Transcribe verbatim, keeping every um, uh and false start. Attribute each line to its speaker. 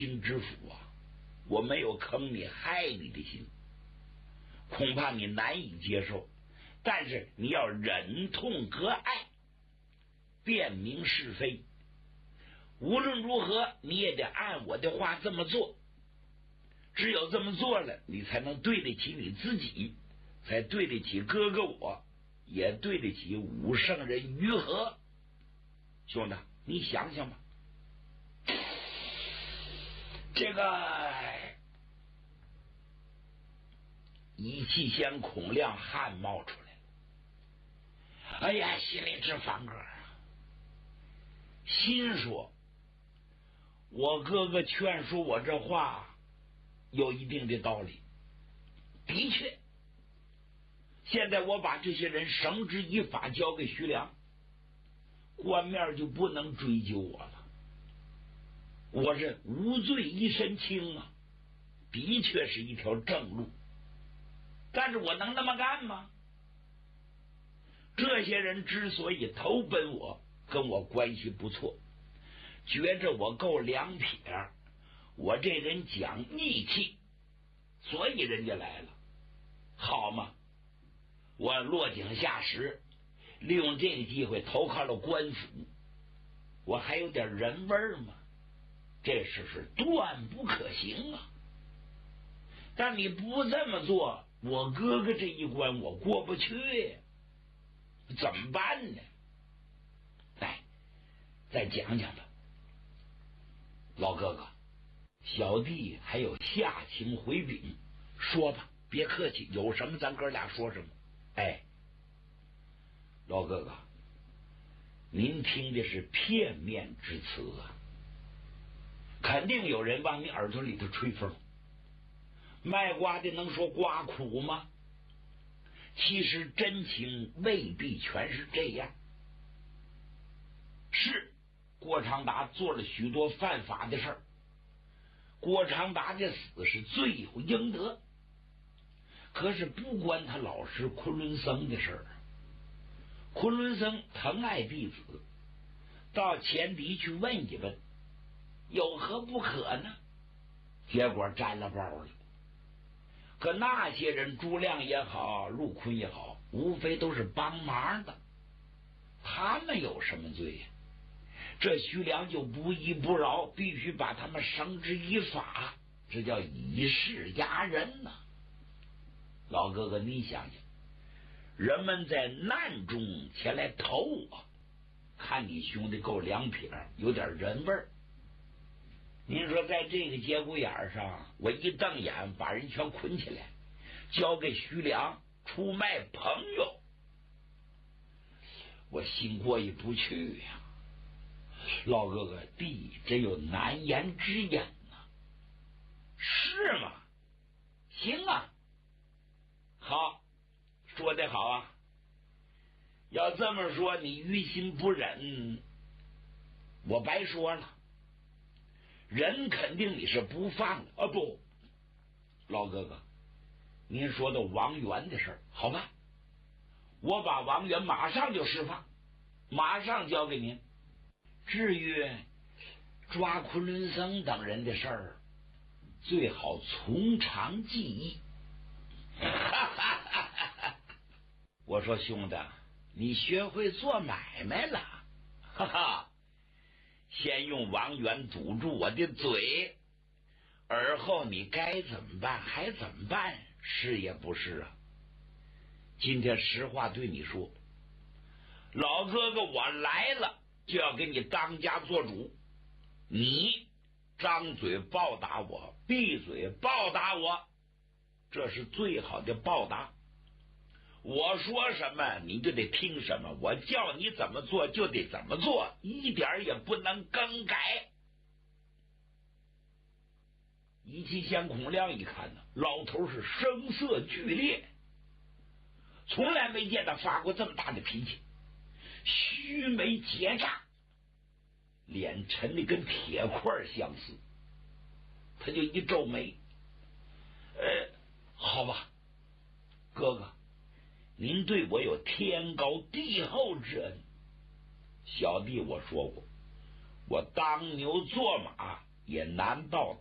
Speaker 1: 心之福啊，我没有坑你害你的心，恐怕你难以接受。但是你要忍痛割爱，辨明是非。无论如何，你也得按我的话这么做。只有这么做了，你才能对得起你自己，才对得起哥哥我，也对得起武圣人于和。兄弟，你想想吧，这个一气先孔亮汗冒出来了，哎呀，心里直翻个啊！心说，我哥哥劝说我这话有一定的道理，的确，现在我把这些人绳之以法交给徐良，官面就不能追究我了，我是无罪一身轻啊，的确是一条正路。但是我能那么干吗？这些人之所以投奔我，跟我关系不错，觉着我够两撇，我这人讲义气，所以人家来了，好嘛，我落井下石，利用这个机会投靠了官府，我还有点人味吗？这事是断不可行啊！但你不这么做，我哥哥这一关我过不去，怎么办呢？来，再讲讲吧，老哥哥，小弟还有下情回禀，说吧，别客气，有什么咱哥俩说什么。哎，老哥哥，您听的是片面之词啊，肯定有人往你耳朵里头吹风。卖瓜的能说瓜苦吗？其实真情未必全是这样。是郭长达做了许多犯法的事儿，郭长达的死是罪有应得，可是不关他老师昆仑僧的事儿。昆仑僧疼爱弟子，到前敌去问一问，有何不可呢？结果沾了包了。可那些人，朱亮也好，陆坤也好，无非都是帮忙的，他们有什么罪呀？这徐良就不依不饶，必须把他们绳之以法，这叫以势压人呐、啊。老哥哥，你想想，人们在难中前来投我，看你兄弟够两撇，有点人味儿。您说在这个节骨眼上，我一瞪眼把人全捆起来，交给徐良出卖朋友，我心过意不去呀、啊。老哥哥，弟真有难言之隐呐、啊。是吗？行啊，好，说得好啊。要这么说，你于心不忍，我白说了。人肯定你是不放的啊！不，老哥哥，您说的王源的事儿，好吧，我把王源马上就释放，马上交给您。至于抓昆仑僧等人的事儿，最好从长计议。我说兄弟，你学会做买卖了，哈哈。先用王源堵住我的嘴，而后你该怎么办还怎么办，是也不是啊？今天实话对你说，老哥哥我来了就要给你当家做主，你张嘴报答我，闭嘴报答我，这是最好的报答。我说什么你就得听什么，我叫你怎么做就得怎么做，一点也不能更改。一气先孔亮一看呢，老头是声色俱烈，从来没见他发过这么大的脾气，须眉结煞，脸沉的跟铁块相似，他就一皱眉，呃，好吧，哥哥，您对我有天高地厚之恩，小弟我说过，我当牛做马也难到